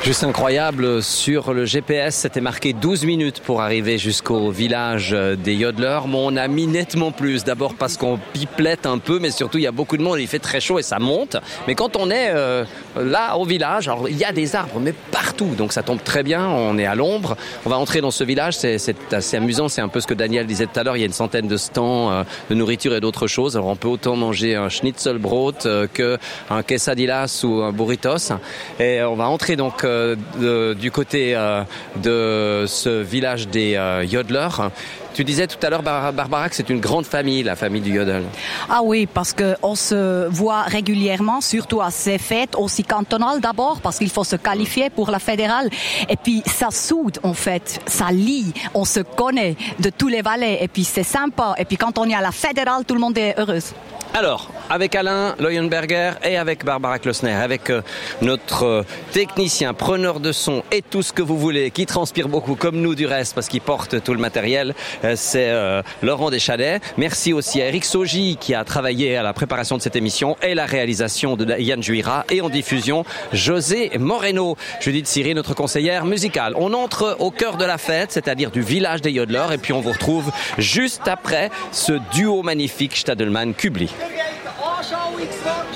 Juste incroyable, sur le GPS, c'était marqué 12 minutes pour arriver jusqu'au village des yodeleurs. Bon, on a mis nettement plus, d'abord parce qu'on pipelette un peu, mais surtout il y a beaucoup de monde, il fait très chaud et ça monte. Mais quand on est là au village, alors il y a des arbres, mais partout, donc ça tombe très bien, on est à l'ombre. On va entrer dans ce village, c'est assez amusant, c'est un peu ce que Daniel disait tout à l'heure, il y a une centaine de stands de nourriture et d'autres choses. Alors on peut autant manger un schnitzelbrot qu'un quesadillas ou un burritos. Et on va entrer donc du côté de ce village des yodeleurs. Tu disais tout à l'heure, Barbara, que c'est une grande famille, la famille du yodel. Ah oui, parce qu'on se voit régulièrement, surtout à ces fêtes, aussi cantonales d'abord, parce qu'il faut se qualifier pour la fédérale. Et puis ça soude, en fait, ça lie, on se connaît de tous les valets, et puis c'est sympa. Et puis quand on est à la fédérale, tout le monde est heureux. Alors, avec Alain Leuenberger et avec Barbara Klosner, avec notre technicien, preneur de son et tout ce que vous voulez, qui transpire beaucoup comme nous du reste parce qu'il porte tout le matériel, c'est Laurent Deschalets. Merci aussi à Eric Soji qui a travaillé à la préparation de cette émission et la réalisation de Yann Juira et en diffusion José Moreno. Judith Siri, notre conseillère musicale. On entre au cœur de la fête, c'est-à-dire du village des yodeleurs, et puis on vous retrouve juste après ce duo magnifique Stadelmann-Kubli. All shall we